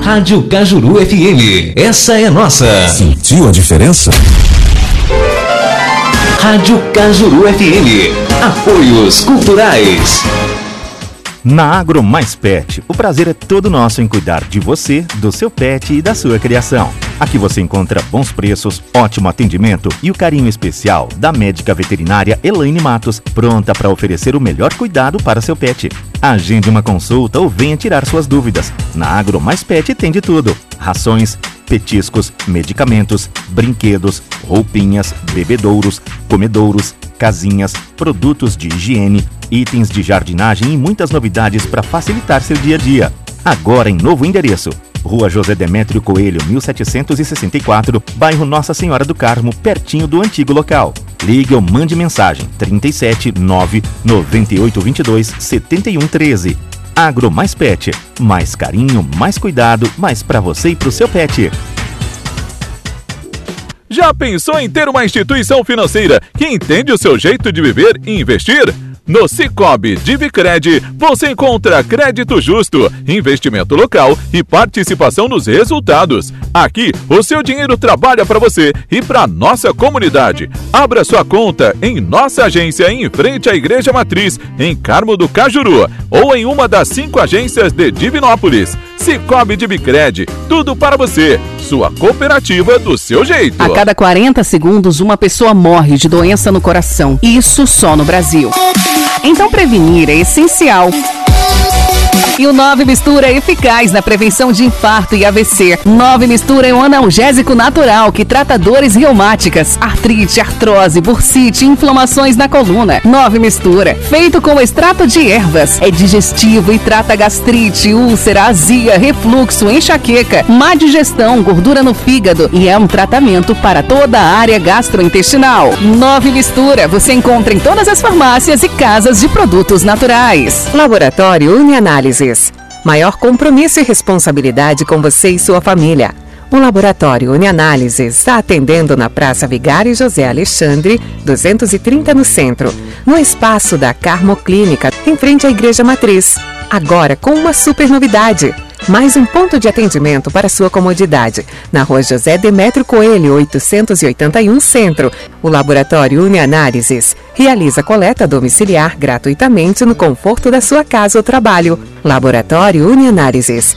Rádio Cajuru FM, essa é nossa. Sentiu a diferença? Rádio Cajuru FM, apoios culturais. Na Agro Mais Pet, o prazer é todo nosso em cuidar de você, do seu pet e da sua criação. Aqui você encontra bons preços, ótimo atendimento e o carinho especial da médica veterinária Elaine Matos, pronta para oferecer o melhor cuidado para seu pet. Agende uma consulta ou venha tirar suas dúvidas. Na Agro Mais Pet tem de tudo: rações, petiscos, medicamentos, brinquedos, roupinhas, bebedouros, comedouros, casinhas, produtos de higiene, itens de jardinagem e muitas novidades para facilitar seu dia a dia. Agora em novo endereço: Rua José Demétrio Coelho, 1764, bairro Nossa Senhora do Carmo, pertinho do antigo local. Ligue ou mande mensagem 37 9 9822 7113. Agro Mais Pet, mais carinho, mais cuidado, mais para você e para o seu pet. Já pensou em ter uma instituição financeira que entende o seu jeito de viver e investir? No Sicoob Divicred, você encontra crédito justo, investimento local e participação nos resultados. Aqui, o seu dinheiro trabalha para você e para nossa comunidade. Abra sua conta em nossa agência em frente à Igreja Matriz, em Carmo do Cajuru, ou em uma das 5 agências de Divinópolis. Sicoob Divicred, tudo para você. Sua cooperativa do seu jeito. A cada 40 segundos, uma pessoa morre de doença no coração. Isso só no Brasil. Então prevenir é essencial. E o 9 Mistura é eficaz na prevenção de infarto e AVC. 9 Mistura é um analgésico natural que trata dores reumáticas, artrite, artrose, bursite e inflamações na coluna. 9 Mistura, feito com extrato de ervas, é digestivo e trata gastrite, úlcera, azia, refluxo, enxaqueca, má digestão, gordura no fígado e é um tratamento para toda a área gastrointestinal. 9 Mistura, você encontra em todas as farmácias e casas de produtos naturais. Laboratório Unianálises. Maior compromisso e responsabilidade com você e sua família. O Laboratório Unianálises está atendendo na Praça Vigário José Alexandre, 230 no centro, no espaço da Carmo Clínica, em frente à Igreja Matriz. Agora com uma super novidade: mais um ponto de atendimento para sua comodidade, na Rua José Demétrio Coelho, 881 Centro. O Laboratório Unianálises realiza coleta domiciliar gratuitamente no conforto da sua casa ou trabalho. Laboratório Unianálises,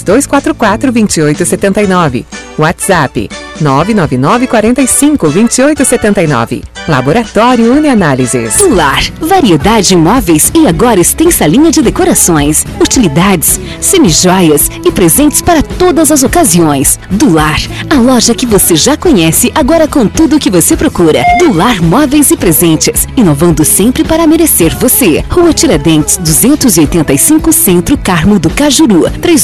3244-2879. WhatsApp, 999-45-2879. Laboratório Unianálises. Do Lar, variedade em móveis e agora extensa linha de decorações, utilidades, semijoias e presentes para todas as ocasiões. Do Lar, a loja que você já conhece, agora com tudo o que você procura. Do Lar Móveis e Presentes, inovando sempre para merecer você. Rua Tiradentes, 285 Centro, Carmo do Cajuru,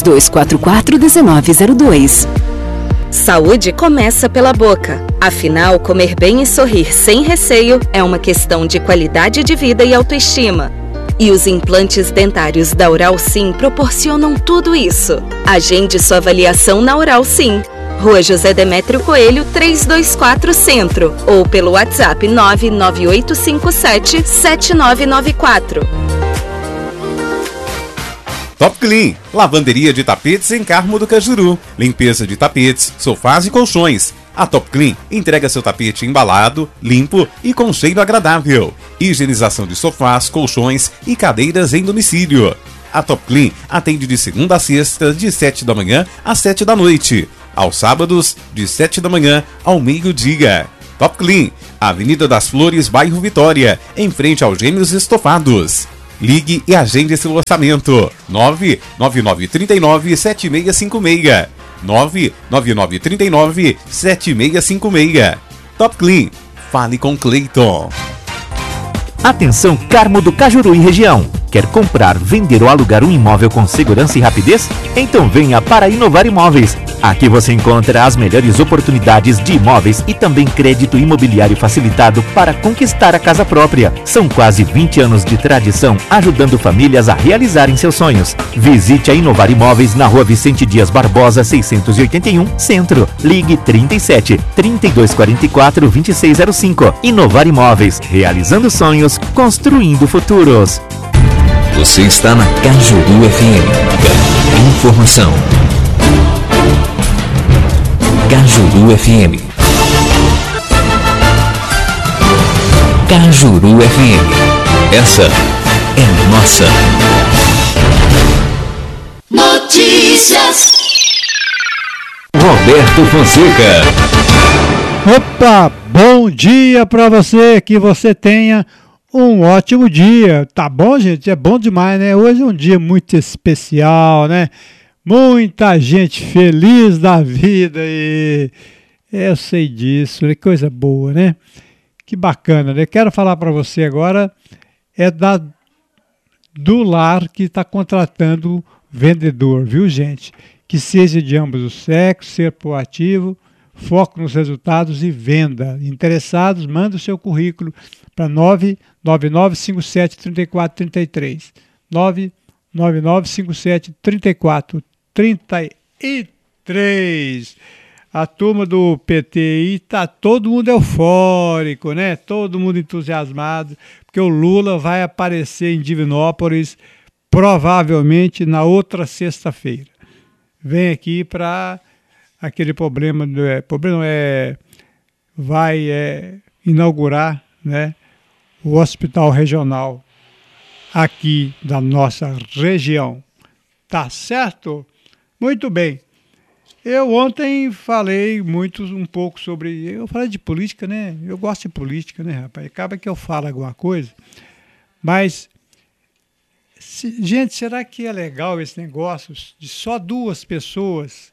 3244-1902. Saúde começa pela boca. Afinal, comer bem e sorrir sem receio é uma questão de qualidade de vida e autoestima. E os implantes dentários da Oral Sim proporcionam tudo isso. Agende sua avaliação na Oral Sim. Rua José Demétrio Coelho, 324 Centro. Ou pelo WhatsApp 99857-7994. Top Clean, lavanderia de tapetes em Carmo do Cajuru. Limpeza de tapetes, sofás e colchões. A Top Clean entrega seu tapete embalado, limpo e com cheiro agradável. Higienização de sofás, colchões e cadeiras em domicílio. A Top Clean atende de segunda a sexta, de 7 da manhã às 7 da noite. Aos sábados, de 7 da manhã ao meio-dia. Top Clean, Avenida das Flores, bairro Vitória, em frente aos Gêmeos Estofados. Ligue e agende seu orçamento. 99939-7656. 99939-7656. Top Clean. Fale com Cleiton. Atenção, Carmo do Cajuru e região. Quer comprar, vender ou alugar um imóvel com segurança e rapidez? Então venha para Inovar Imóveis. Aqui você encontra as melhores oportunidades de imóveis e também crédito imobiliário facilitado para conquistar a casa própria. São quase 20 anos de tradição ajudando famílias a realizarem seus sonhos. Visite a Inovar Imóveis na Rua Vicente Dias Barbosa, 681, Centro. Ligue 37 3244 2605. Inovar Imóveis, realizando sonhos, construindo futuros. Você está na Cajuru FM. Informação. Cajuru FM. Cajuru FM. Essa é nossa. Notícias. Roberto Fonseca. Opa, bom dia para você, que você tenha um ótimo dia, tá bom, gente? É bom demais, né? Hoje é um dia muito especial, né? Muita gente feliz da vida e eu sei disso, que coisa boa, né? Que bacana, né? Quero falar para você agora do lar que está contratando vendedor, viu, gente? Que seja de ambos os sexos, ser proativo, foco nos resultados e venda. Interessados, manda o seu currículo para 999573433. 999573433. A turma do PTI tá todo mundo eufórico, né? Todo mundo entusiasmado, porque o Lula vai aparecer em Divinópolis provavelmente na outra sexta-feira. Vem aqui para aquele vai inaugurar, né, o hospital regional aqui da nossa região. Tá certo? Muito bem. Eu ontem falei um pouco sobre... Eu falei de política, né? Eu gosto de política, né, rapaz? Acaba que eu falo alguma coisa. Mas, gente, será que é legal esse negócio de só 2 pessoas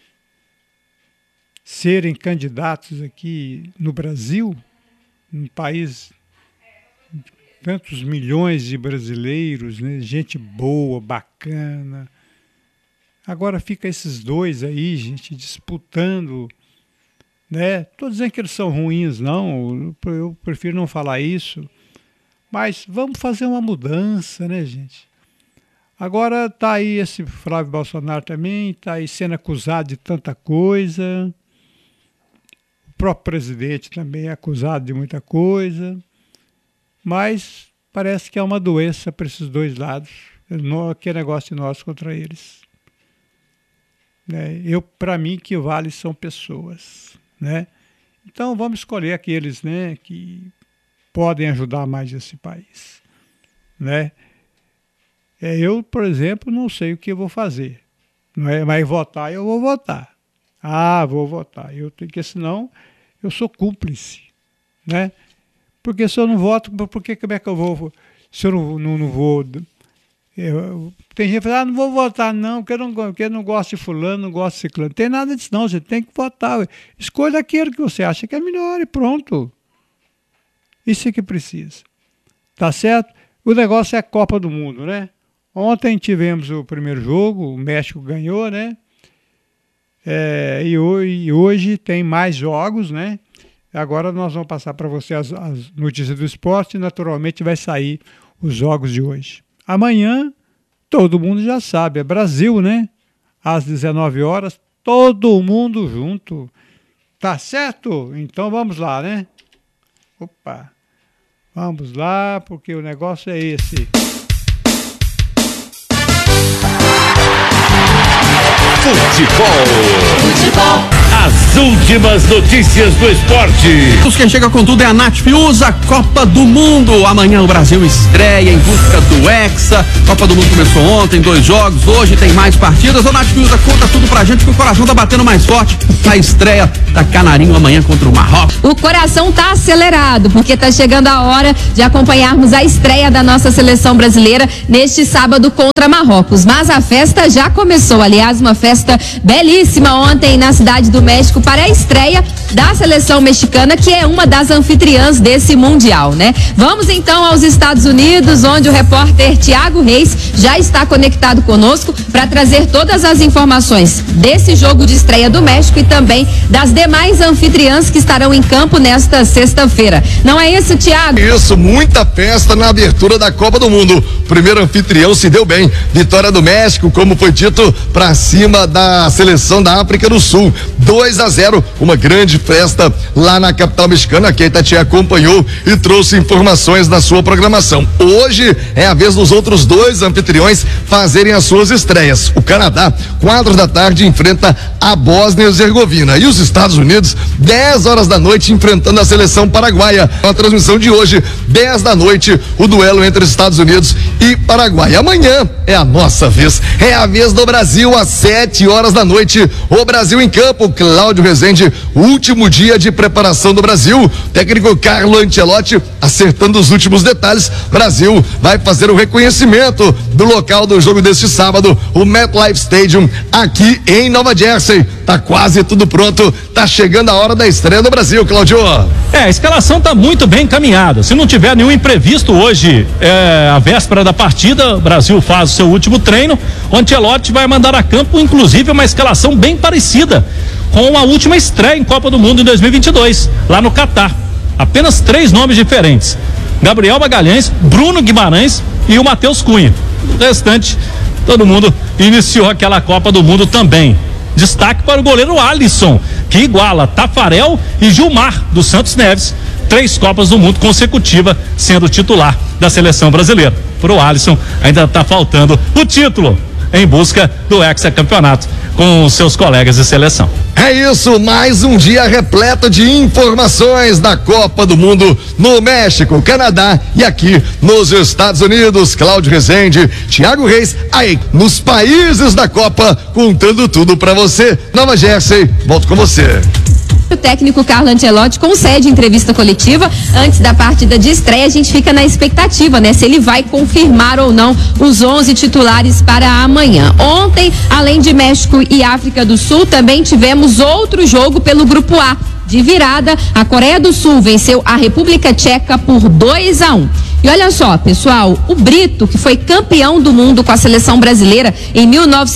serem candidatos aqui no Brasil? Um país... tantos milhões de brasileiros, né? Gente boa, bacana. Agora fica esses 2 aí, gente, disputando, né? Estou dizendo que eles são ruins, não. Eu prefiro não falar isso. Mas vamos fazer uma mudança, né, gente? Agora está aí esse Flávio Bolsonaro também, está aí sendo acusado de tanta coisa. O próprio presidente também é acusado de muita coisa. Mas parece que é uma doença para esses 2 lados, que é negócio nosso contra eles. Para mim, que vale são pessoas, né? Então vamos escolher aqueles, né, que podem ajudar mais esse país, né? Eu, por exemplo, não sei o que eu vou fazer, não é? Mas votar, eu vou votar. Vou votar. Porque senão eu sou cúmplice, né? Porque se eu não voto, como é que eu vou? Se eu não vou... tem gente que fala, não vou votar não, porque eu não gosto de fulano, não gosto de ciclano. Não tem nada disso não, você tem que votar. Escolha aquele que você acha que é melhor e pronto. Isso é que precisa. Tá certo? O negócio é a Copa do Mundo, né? Ontem tivemos o primeiro jogo, o México ganhou, né? E hoje tem mais jogos, né? Agora nós vamos passar para você as notícias do esporte e naturalmente vai sair os jogos de hoje. Amanhã, todo mundo já sabe, é Brasil, né? Às 19 horas, todo mundo junto. Tá certo? Então vamos lá, né? Opa! Vamos lá, porque o negócio é esse. Futebol. As últimas notícias do esporte. Quem chega com tudo é a Nath Fiuza, Copa do Mundo. Amanhã o Brasil estreia em busca do Hexa. Copa do Mundo começou ontem, 2 jogos. Hoje tem mais partidas. Ô Nath Fiuza, conta tudo pra gente que o coração tá batendo mais forte. A estreia da Canarinho amanhã contra o Marrocos. O coração tá acelerado, porque tá chegando a hora de acompanharmos a estreia da nossa seleção brasileira neste sábado contra Marrocos. Mas a festa já começou. Aliás, uma festa belíssima ontem na cidade do México para a estreia da seleção mexicana, que é uma das anfitriãs desse Mundial, né? Vamos então aos Estados Unidos, onde o repórter Tiago Reis já está conectado conosco para trazer todas as informações desse jogo de estreia do México e também das demais anfitriãs que estarão em campo nesta sexta-feira. Não é isso, Tiago? Isso, muita festa na abertura da Copa do Mundo. O primeiro anfitrião se deu bem. Vitória do México, como foi dito, para cima da seleção da África do Sul. 2-0, uma grande festa lá na capital mexicana. Que a Itatiaia acompanhou e trouxe informações na sua programação. Hoje é a vez dos outros dois anfitriões fazerem as suas estreias. O Canadá, 4 da tarde, enfrenta a Bósnia e Herzegovina. E os Estados Unidos, 10 horas da noite, enfrentando a seleção paraguaia. A transmissão de hoje, 10 da noite, o duelo entre os Estados Unidos e Paraguai. Amanhã é a nossa vez. É a vez do Brasil, às 7 horas da noite. O Brasil em campo. Cláudio Rezende, último dia de preparação do Brasil. Técnico Carlo Ancelotti acertando os últimos detalhes. Brasil vai fazer o reconhecimento do local do jogo deste sábado, o MetLife Stadium, aqui em Nova Jersey. Tá quase tudo pronto. Tá chegando a hora da estreia do Brasil, Cláudio. A escalação tá muito bem encaminhada. Se não tiver nenhum imprevisto hoje, a véspera da partida, o Brasil faz o seu último treino. O Ancelotti vai mandar a campo, inclusive, uma escalação bem parecida com a última estreia em Copa do Mundo em 2022, lá no Catar. Apenas 3 nomes diferentes: Gabriel Magalhães, Bruno Guimarães e o Matheus Cunha. O restante, todo mundo iniciou aquela Copa do Mundo também. Destaque para o goleiro Alisson, que iguala Tafarel e Gilmar do Santos Neves. 3 Copas do Mundo consecutiva sendo titular da seleção brasileira. Para o Alisson ainda está faltando o título em busca do hexacampeonato com seus colegas de seleção. É isso, mais um dia repleto de informações da Copa do Mundo no México, Canadá e aqui nos Estados Unidos. Cláudio Rezende, Thiago Reis, aí nos países da Copa, contando tudo pra você. Nova Jersey, volto com você. O técnico Carlo Ancelotti concede entrevista coletiva antes da partida de estreia. A gente fica na expectativa, né? Se ele vai confirmar ou não os 11 titulares para amanhã. Ontem, além de México e África do Sul, também tivemos outro jogo pelo Grupo A. De virada, a Coreia do Sul venceu a República Tcheca por 2-1. E olha só, pessoal, o Brito, que foi campeão do mundo com a seleção brasileira em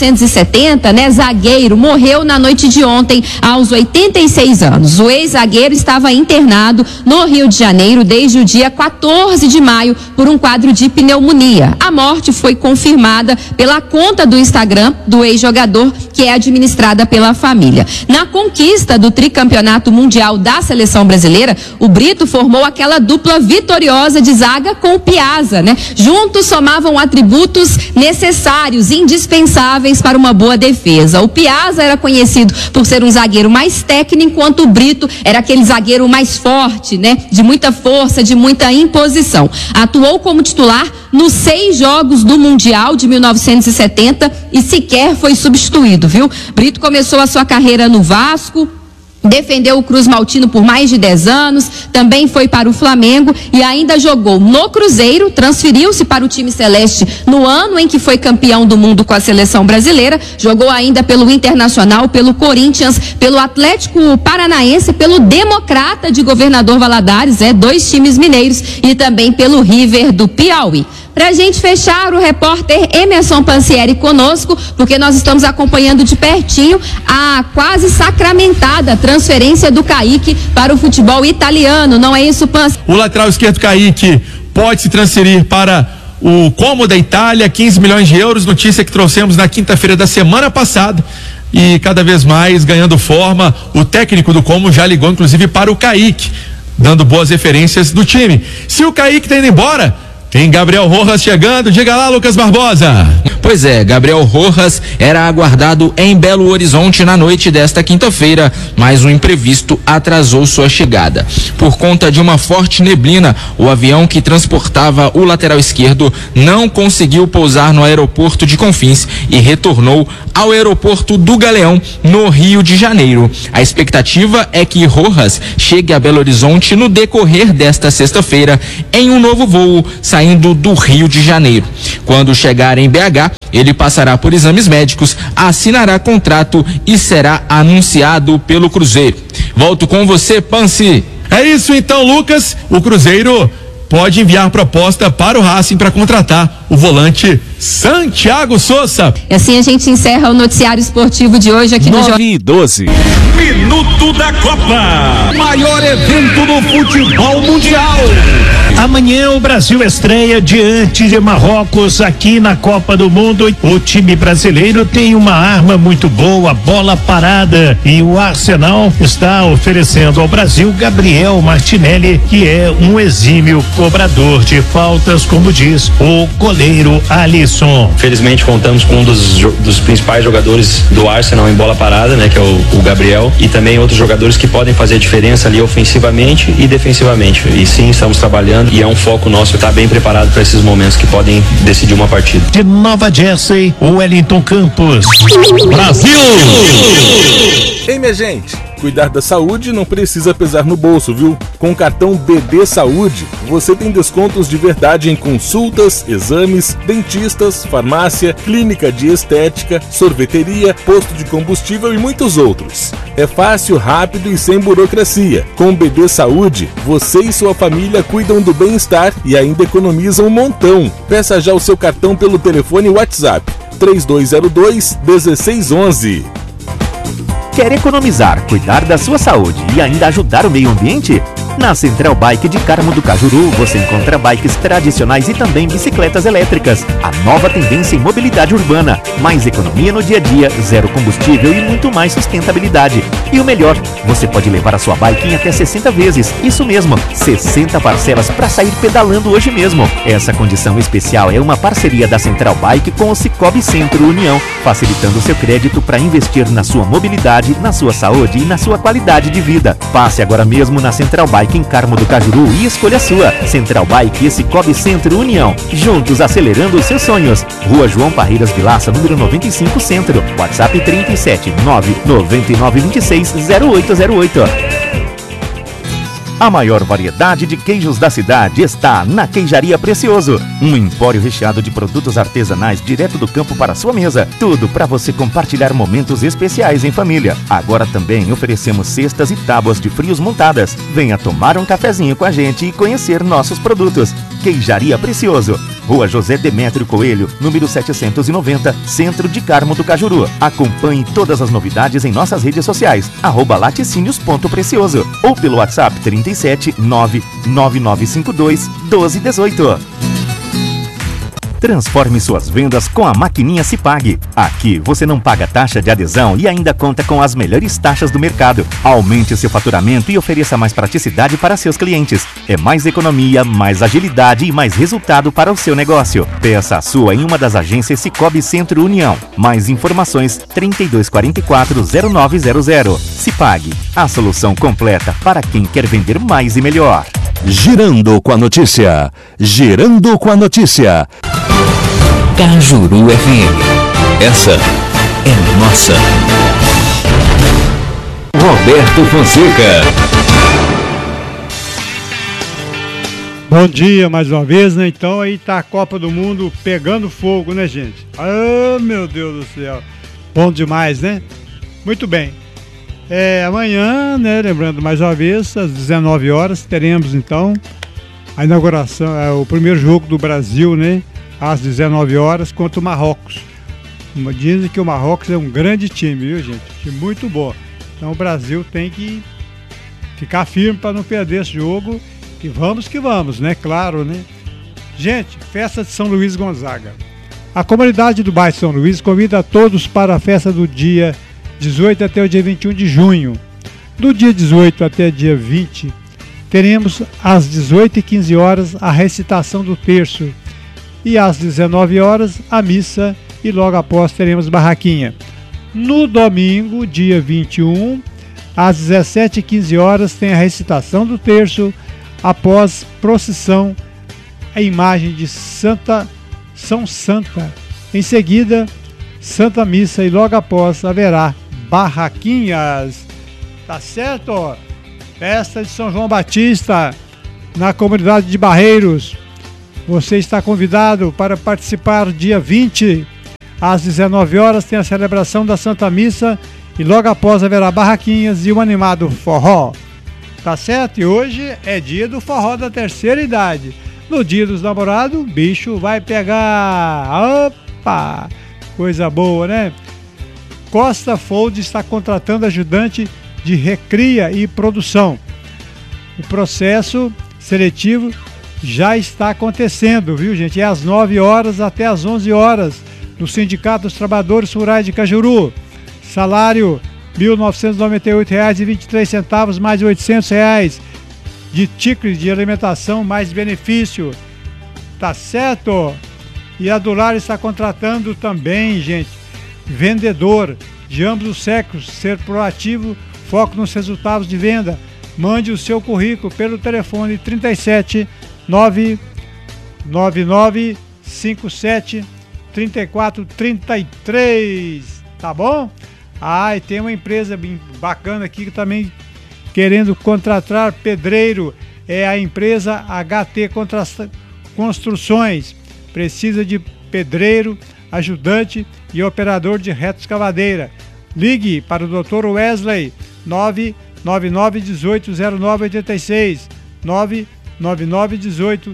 1970, né, zagueiro, morreu na noite de ontem aos 86 anos. O ex-zagueiro estava internado no Rio de Janeiro desde o dia 14 de maio por um quadro de pneumonia. A morte foi confirmada pela conta do Instagram do ex-jogador, que é administrada pela família. Na conquista do tricampeonato mundial da seleção brasileira, o Brito formou aquela dupla vitoriosa de zaga com o Piazza, né? Juntos somavam atributos necessários, indispensáveis para uma boa defesa. O Piazza era conhecido por ser um zagueiro mais técnico, enquanto o Brito era aquele zagueiro mais forte, né? De muita força, de muita imposição. Atuou como titular nos 6 jogos do Mundial de 1970 e sequer foi substituído, viu? Brito começou a sua carreira no Vasco, defendeu o Cruz Maltino por mais de 10 anos, também foi para o Flamengo e ainda jogou no Cruzeiro, transferiu-se para o time celeste no ano em que foi campeão do mundo com a seleção brasileira, jogou ainda pelo Internacional, pelo Corinthians, pelo Atlético Paranaense, pelo Democrata de Governador Valadares, 2 times mineiros, e também pelo River do Piauí. Pra gente fechar, o repórter Emerson Pansieri conosco, porque nós estamos acompanhando de pertinho a quase sacramentada transferência do Kaique para o futebol italiano, não é isso, Pansieri? O lateral esquerdo Kaique pode se transferir para o Como da Itália, 15 milhões de euros, notícia que trouxemos na quinta-feira da semana passada. E cada vez mais ganhando forma, o técnico do Como já ligou inclusive para o Kaique, dando boas referências do time. Se o Kaique tá indo embora, tem Gabriel Rojas chegando. Diga lá, Lucas Barbosa. Pois é, Gabriel Rojas era aguardado em Belo Horizonte na noite desta quinta-feira, mas um imprevisto atrasou sua chegada. Por conta de uma forte neblina, o avião que transportava o lateral esquerdo não conseguiu pousar no aeroporto de Confins e retornou ao aeroporto do Galeão, no Rio de Janeiro. A expectativa é que Rojas chegue a Belo Horizonte no decorrer desta sexta-feira em um novo voo saindo do Rio de Janeiro. Quando chegar em BH, ele passará por exames médicos, assinará contrato e será anunciado pelo Cruzeiro. Volto com você, Pansi. É isso então, Lucas. O Cruzeiro pode enviar proposta para o Racing para contratar o volante Santiago Sousa. E assim a gente encerra o noticiário esportivo de hoje aqui no 9:12. Minuto da Copa. Maior evento do futebol mundial. Amanhã o Brasil estreia diante de Marrocos aqui na Copa do Mundo. O time brasileiro tem uma arma muito boa, bola parada, e o Arsenal está oferecendo ao Brasil Gabriel Martinelli, que é um exímio cobrador de faltas, como diz o goleiro Alisson. Felizmente contamos com um dos principais jogadores do Arsenal em bola parada, né, que é o Gabriel, e também outros jogadores que podem fazer a diferença ali ofensivamente e defensivamente. E sim, estamos trabalhando e é um foco nosso estar bem preparado para esses momentos que podem decidir uma partida. De Nova Jersey, Wellington Campos. Brasil! Ei, minha gente, cuidar da saúde não precisa pesar no bolso, viu? Com o cartão BD Saúde, você tem descontos de verdade em consultas, exames, dentistas, farmácia, clínica de estética, sorveteria, posto de combustível e muitos outros. É fácil, rápido e sem burocracia. Com o BD Saúde, você e sua família cuidam do bem-estar e ainda economizam um montão. Peça já o seu cartão pelo telefone WhatsApp 3202-1611. Quer economizar, cuidar da sua saúde e ainda ajudar o meio ambiente? Na Central Bike de Carmo do Cajuru, você encontra bikes tradicionais e também bicicletas elétricas. A nova tendência em mobilidade urbana. Mais economia no dia a dia, zero combustível e muito mais sustentabilidade. E o melhor, você pode levar a sua bike em até 60 vezes. Isso mesmo, 60 parcelas para sair pedalando hoje mesmo. Essa condição especial é uma parceria da Central Bike com o Cicobi Centro União, facilitando seu crédito para investir na sua mobilidade, na sua saúde e na sua qualidade de vida. Passe agora mesmo na Central Bike em Carmo do Cajuru e escolha a sua. Central Bike e Cicobi Centro União. Juntos acelerando os seus sonhos. Rua João Parreiras Vilaça, número 95 Centro. WhatsApp 37 999 26 0808. A maior variedade de queijos da cidade está na Queijaria Precioso. Um empório recheado de produtos artesanais direto do campo para a sua mesa. Tudo para você compartilhar momentos especiais em família. Agora também oferecemos cestas e tábuas de frios montadas. Venha tomar um cafezinho com a gente e conhecer nossos produtos. Queijaria Precioso. Rua José Demétrio Coelho, número 790, Centro de Carmo do Cajuru. Acompanhe todas as novidades em nossas redes sociais, @laticínios.precioso ou pelo WhatsApp 37 99952 1218. Transforme suas vendas com a maquininha Cipag. Aqui você não paga taxa de adesão e ainda conta com as melhores taxas do mercado. Aumente seu faturamento e ofereça mais praticidade para seus clientes. É mais economia, mais agilidade e mais resultado para o seu negócio. Peça a sua em uma das agências Cicobi Centro União. Mais informações 3244-0900. Cipag, a solução completa para quem quer vender mais e melhor. Girando com a notícia. Girando com a notícia. Cajuru FM. Essa é nossa. Roberto Fonseca. Bom dia mais uma vez, né? Então aí tá a Copa do Mundo pegando fogo, né, gente? Ah, meu Deus do céu. Bom demais, né? Muito bem. Amanhã, né, lembrando mais uma vez, às 19 horas, teremos então a inauguração, o primeiro jogo do Brasil, né? Às 19 horas, contra o Marrocos. Dizem que o Marrocos é um grande time, viu, gente? Time muito bom. Então o Brasil tem que ficar firme para não perder esse jogo. Que vamos, né? Claro, né? Gente, festa de São Luís Gonzaga. A comunidade do bairro São Luís convida a todos para a festa do dia 18 até o dia 21 de junho. Do dia 18 até dia 20, teremos às 18h15 a recitação do terço e às 19 horas a missa e logo após teremos barraquinha. No domingo, dia 21, às 17h15 tem a recitação do terço após procissão, a imagem de São Santa. Em seguida, Santa Missa e logo após haverá barraquinhas. Tá certo? Festa de São João Batista na comunidade de Barreiros. Você está convidado para participar dia 20 às 19 tem a celebração da Santa Missa e logo após haverá barraquinhas e um animado forró. tá certo? E hoje é dia do forró da terceira idade. No dia dos namorados, o bicho vai pegar. Opa! Coisa boa, né? Costa Fold está contratando ajudante de recria e produção. O processo seletivo já está acontecendo, viu, gente? É às 9 horas até às 11 horas no Sindicato dos Trabalhadores Rurais de Cajuru. Salário R$ 1.998,23, mais R$ 800 de tickets de alimentação, mais benefício. Tá certo? E a Dular está contratando também, gente, vendedor de ambos os sexos, ser proativo, foco nos resultados de venda. Mande o seu currículo pelo telefone 37 999 57 34 33, tá bom? E tem uma empresa bem bacana aqui que também querendo contratar pedreiro, é a empresa HT Construções. Precisa de pedreiro, ajudante e operador de retroescavadeira. Ligue para o Dr. Wesley 999 18 0986 999 18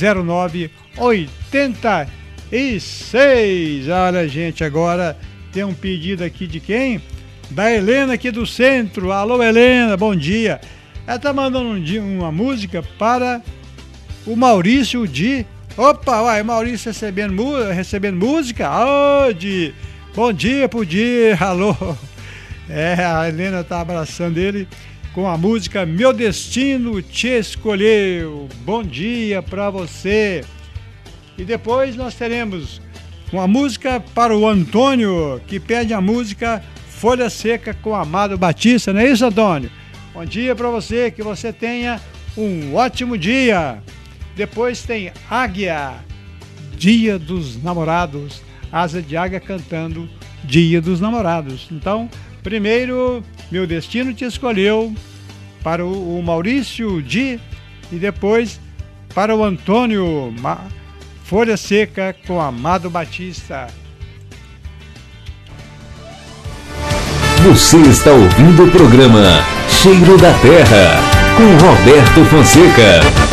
0986. Olha, gente, agora tem um pedido aqui de quem? Da Helena aqui do centro. Alô, Helena, bom dia. Ela tá mandando uma música para o Maurício de... Opa, vai, Maurício recebendo música. Bom dia pro dia, alô. A Helena tá abraçando ele com a música Meu Destino Te Escolheu. Bom dia pra você. E depois nós teremos uma música para o Antônio, que pede a música Folha Seca com Amado Batista. Não é isso, Antônio? Bom dia pra você, que você tenha um ótimo dia. Depois tem Águia, Dia dos Namorados. Asa de Águia cantando Dia dos Namorados. Então, primeiro, Meu Destino Te Escolheu para o Maurício Di, e depois para o Antônio, Folha Seca com Amado Batista. Você está ouvindo o programa Cheiro da Terra com Roberto Fonseca.